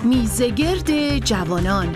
میزگرد جوانان.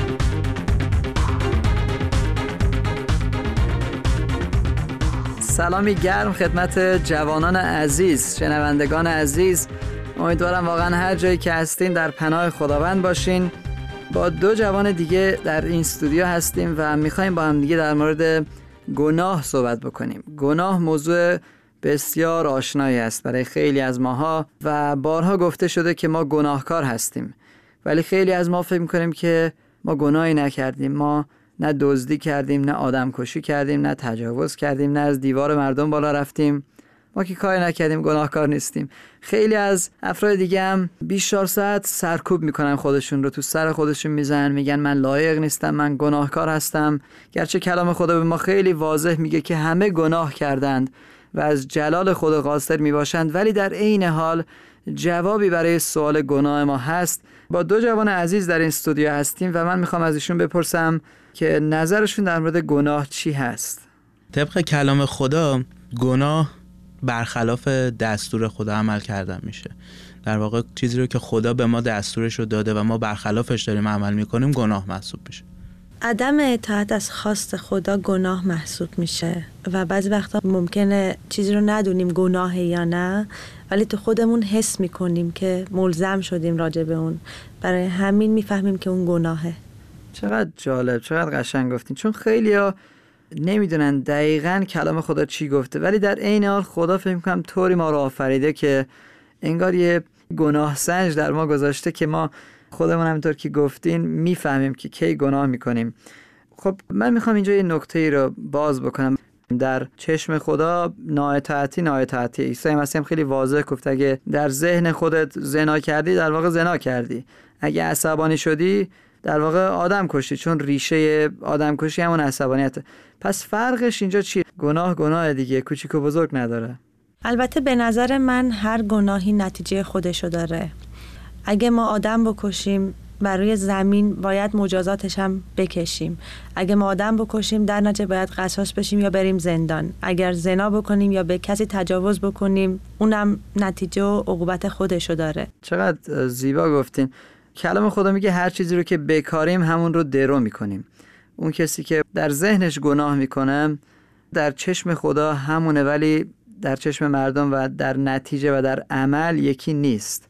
سلامی گرم خدمت جوانان عزیز، شنوندگان عزیز. امیدوارم واقعا هر جایی که هستین در پناه خداوند باشین. با دو جوان دیگه در این استودیو هستیم و میخوایم با هم دیگه در مورد گناه صحبت بکنیم. گناه موضوع بسیار آشنایی است برای خیلی از ماها و بارها گفته شده که ما گناهکار هستیم، ولی خیلی از ما فکر میکنیم که ما گناهی نکردیم. ما نه دزدی کردیم، نه آدم کشی کردیم، نه تجاوز کردیم، نه از دیوار مردم بالا رفتیم. ما که کاری نکردیم، گناهکار نیستیم. خیلی از افراد دیگه هم 24 ساعت سرکوب میکنن خودشون رو، تو سر خودشون میزنن، میگن من لایق نیستم، من گناهکار هستم. گرچه کلام خدا به ما خیلی واضح میگه که همه گناه کردند و از جلال خدا قاصر میباشند، ولی در عین حال جوابی برای سوال گناه ما هست. با دو جوان عزیز در این استودیو هستیم و من میخوام از ایشون بپرسم که نظرشون در مورد گناه چی هست. طبق کلام خدا گناه برخلاف دستور خدا عمل کردن میشه. در واقع چیزی رو که خدا به ما دستورش رو داده و ما برخلافش داریم عمل میکنیم گناه محسوب میشه. عدم اطاعت از خواست خدا گناه محسوب میشه و بعضی وقتا ممکنه چیزی رو ندونیم گناهه یا نه، ولی تو خودمون حس میکنیم که ملزم شدیم راجع به اون، برای همین میفهمیم که اون گناهه. چقدر جالب، چقدر قشنگ گفتین. چون خیلیا نمیدونن دقیقاً کلام خدا چی گفته، ولی در عین حال خدا فکر می‌کنم طوری ما رو آفریده که انگار یه گناه سنج در ما گذاشته که ما خودمون همینطور که گفتین میفهمیم که کی گناه میکنیم. خب من میخوام اینجا یه نکته‌ای رو باز بکنم. در چشم خدا نااطاعتی. عیسی مسیح خیلی واضح گفت اگه در ذهن خودت زنا کردی در واقع زنا کردی، اگه عصبانی شدی در واقع آدم کشتی، چون ریشه آدم کشی همون عصبانیته. پس فرقش اینجا چیه؟ گناه دیگه، کوچیک و بزرگ نداره. البته به نظر من هر گناهی نتیجه خودشو داره. اگه ما آدم بکشیم برای زمین باید مجازاتش هم بکشیم. اگه ما آدم بکشیم در نتیجه باید قصاص بشیم یا بریم زندان. اگر زنا بکنیم یا به کسی تجاوز بکنیم اونم نتیجه و عقوبت خودشو داره. چقدر زیبا گفتین. کلام خدا میگه هر چیزی رو که بکاریم همون رو درو میکنیم. اون کسی که در ذهنش گناه میکنه در چشم خدا همونه، ولی در چشم مردم و در نتیجه و در عمل یکی نیست.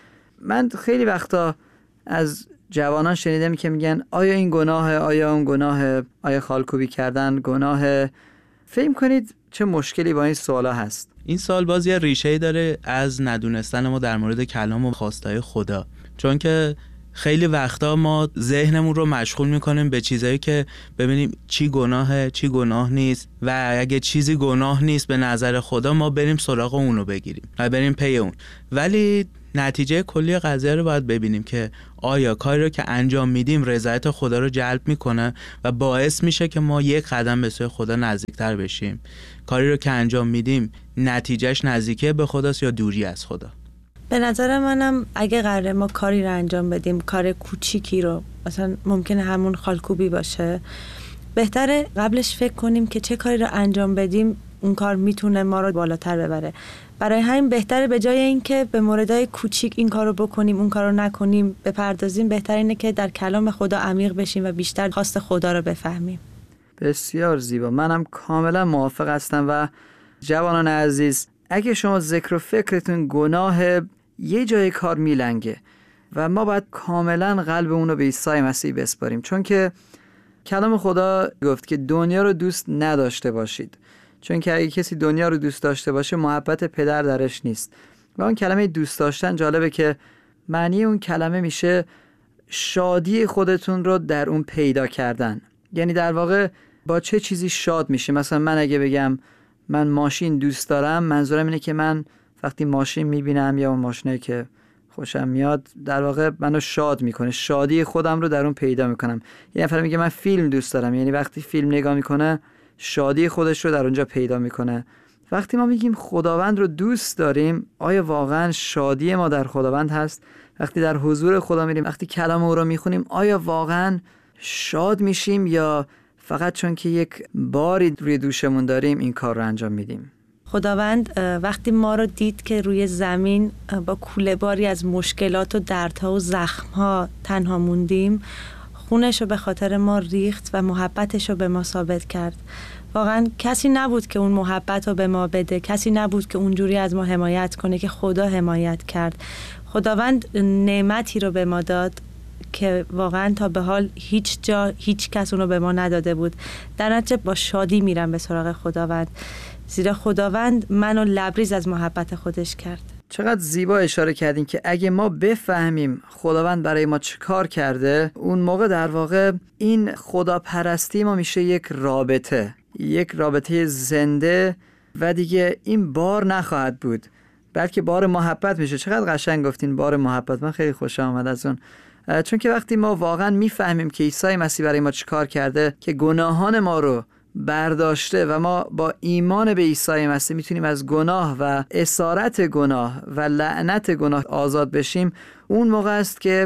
من خیلی وقتا از جوانان شنیدم که میگن آیا این گناهه، آیا اون گناهه، آیا خالکوبی کردن گناهه. فکر کنید چه مشکلی با این سوالا هست؟ این سوال باز یه ریشه‌ای داره از ندونستن ما در مورد کلام و خواستای خدا، چون که خیلی وقتا ما ذهنمون رو مشغول میکنیم به چیزایی که ببینیم چی گناهه چی گناه نیست، و اگه چیزی گناه نیست به نظر خدا ما بریم سراغ اونو بگیریم و بریم پی اون. ولی نتیجه کلی قضیه رو باید ببینیم که آیا کاری رو که انجام میدیم رضایت خدا رو جلب میکنه و باعث میشه که ما یک قدم به سوی خدا نزدیکتر بشیم. کاری رو که انجام میدیم نتیجهش نزدیکی به خداست یا دوری از خدا. به نظر منم اگه قراره ما کاری رو انجام بدیم، کار کوچیکی رو، مثلا ممکنه همون خالکوبی باشه، بهتره قبلش فکر کنیم که چه کاری رو انجام بدیم اون کار میتونه ما رو بالاتر ببره. برای همین بهتره به جای اینکه به موردهای کوچیک این کارو بکنیم اون کارو نکنیم بپردازیم، بهتر اینه که در کلام خدا عمیق بشیم و بیشتر خواست خدا رو بفهمیم. بسیار زیبا، منم کاملا موافق هستم. و جوانان عزیز، اگه شما ذکر و فکرتون گناه یه جای کار میلنگه و ما باید کاملا قلب اونو به عیسی مسیح بسپاریم، چون که کلام خدا گفت که دنیا رو دوست نداشته باشید، چون که اگه کسی دنیا رو دوست داشته باشه محبت پدر درش نیست. و اون کلمه دوست داشتن جالبه که معنی اون کلمه میشه شادی خودتون رو در اون پیدا کردن. یعنی در واقع با چه چیزی شاد میشه. مثلا من اگه بگم من ماشین دوست دارم، منظورم اینه که من وقتی ماشین میبینم یا اون ماشینی که خوشم میاد در واقع منو شاد میکنه، شادی خودم رو در اون پیدا میکنم. یه نفر میگه من فیلم دوست دارم، یعنی وقتی فیلم نگاه میکنه شادی خودش رو در اونجا پیدا میکنه. وقتی ما میگیم خداوند رو دوست داریم، آیا واقعا شادی ما در خداوند هست؟ وقتی در حضور خدا میریم، وقتی کلام او رو میخونیم، آیا واقعا شاد میشیم یا فقط چون که یک باری روی دوشمون داریم این کار رو انجام میدیم؟ خداوند وقتی ما رو دید که روی زمین با کوله باری از مشکلات و دردها و زخمها تنها موندیم، خونش رو به خاطر ما ریخت و محبتش رو به ما ثابت کرد. واقعا کسی نبود که اون محبت رو به ما بده، کسی نبود که اونجوری از ما حمایت کنه که خدا حمایت کرد. خداوند نعمتی رو به ما داد که واقعا تا به حال هیچ جا هیچ کس اونو به ما نداده بود. در نتیجه با شادی میرم به سراغ خداوند، زیرا خداوند منو لبریز از محبت خودش کرد. چقدر زیبا اشاره کردین که اگه ما بفهمیم خداوند برای ما چه کار کرده، اون موقع در واقع این خداپرستی ما میشه یک رابطه زنده و دیگه این بار نخواهد بود، بلکه بار محبت میشه. چقدر قشنگ گفتین بار محبت، من خیلی خوشم آمد از اون. چون که وقتی ما واقعا میفهمیم که عیسی مسیح برای ما چه کار کرده، که گناهان ما رو برداشته و ما با ایمان به عیسی مسیح میتونیم از گناه و اسارت گناه و لعنت گناه آزاد بشیم، اون موقع است که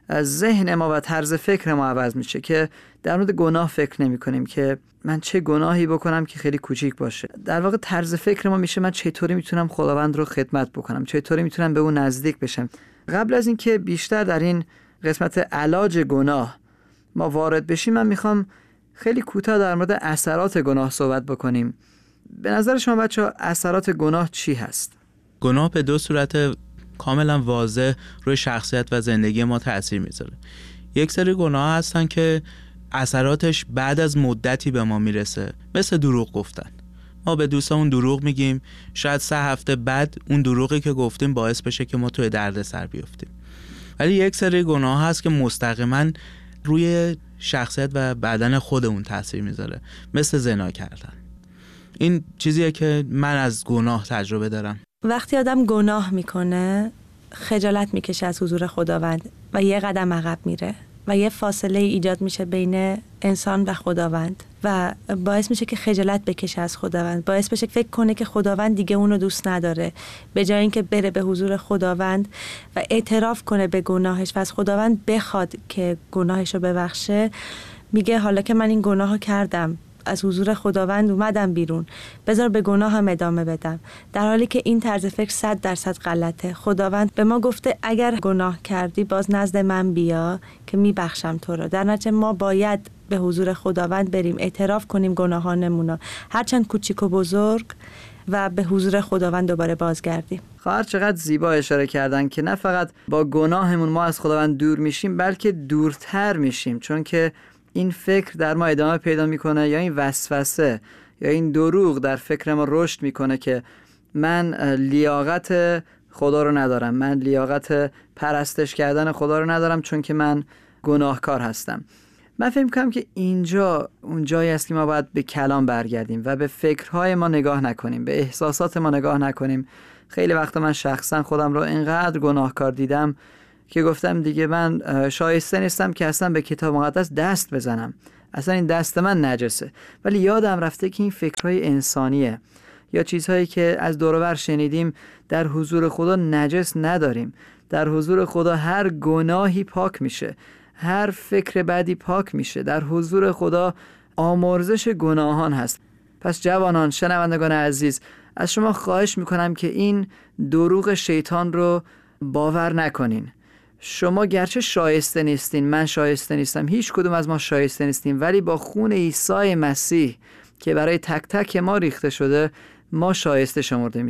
ذهن ما و طرز فکر ما عوض میشه، که در مورد گناه فکر نمی کنیم که من چه گناهی بکنم که خیلی کوچیک باشه. در واقع طرز فکر ما میشه من چطوری میتونم خداوند رو خدمت بکنم، چطوری میتونم به اون نزدیک بشم. قبل از اینکه بیشتر در این قسمت علاج گناه ما وارد بشیم، من میخوام خیلی کوتاه در مورد اثرات گناه صحبت بکنیم. به نظر شما بچه‌ها اثرات گناه چی هست؟ گناه به دو صورت کاملا واضح روی شخصیت و زندگی ما تأثیر میذاره. یک سری گناه هستن که اثراتش بعد از مدتی به ما میرسه، مثل دروغ گفتن. ما به دوستمون دروغ میگیم، شاید 3 هفته بعد اون دروغی که گفتیم باعث بشه که ما توی دردسر بیفتیم. ولی یک سری گناه هست که مستقیما روی شخصیت و بدن خودمون تاثیر میذاره، مثل زنا کردن. این چیزیه که من از گناه تجربه دارم. وقتی آدم گناه میکنه خجالت میکشه از حضور خداوند و یه قدم عقب میره و یه فاصله ایجاد میشه بین انسان و خداوند و باعث میشه که خجالت بکشه از خداوند، باعث بشه فکر کنه که خداوند دیگه اونو دوست نداره، به جای اینکه بره به حضور خداوند و اعتراف کنه به گناهش و از خداوند بخواد که گناهش رو ببخشه، میگه حالا که من این گناهو کردم، از حضور خداوند اومدم بیرون، بذار به گناهم ادامه بدم، در حالی که این طرز فکر 100% غلطه. خداوند به ما گفته اگر گناه کردی باز نزد من بیا که میبخشم تو رو. در نتیجه ما باید به حضور خداوند بریم، اعتراف کنیم گناهانمون، هرچند کوچیک و بزرگ، و به حضور خداوند دوباره بازگردیم. خواهر چقدر زیبا اشاره کردن که نه فقط با گناهمون ما از خداوند دور میشیم، بلکه دورتر میشیم، چون که این فکر در ما ادامه پیدا میکنه، یا این وسوسه یا این دروغ در فکر ما رشد میکنه که من لیاقت خدا رو ندارم، من لیاقت پرستش کردن خدا رو ندارم، چون که من گناهکار هستم. من فکر میکنم که اینجا اون جایی است که ما باید به کلام برگردیم و به فکرهای ما نگاه نکنیم، به احساسات ما نگاه نکنیم. خیلی وقتا من شخصا خودم رو اینقدر گناهکار دیدم که گفتم دیگه من شایسته نیستم که اصلا به کتاب مقدس دست بزنم، اصلا این دست من نجسه. ولی یادم رفته که این فکرهای انسانیه، یا چیزهایی که از دور و بر شنیدیم. در حضور خدا نجس نداریم، در حضور خدا هر گناهی پاک میشه، هر فکر بدی پاک میشه، در حضور خدا آمرزش گناهان هست. پس جوانان، شنوندگان عزیز، از شما خواهش میکنم که این دروغ شیطان رو باور نکنین. شما گرچه شایسته نیستین، من شایسته نیستم، هیچ کدوم از ما شایسته نیستیم، ولی با خون عیسی مسیح که برای تک تک ما ریخته شده، ما شایسته شمرده